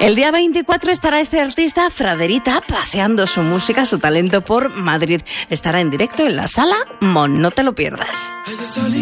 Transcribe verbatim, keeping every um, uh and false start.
El día veinticuatro estará este artista Fraderita paseando su música, su talento por Madrid. Estará en directo en la Sala Mon, no te lo pierdas.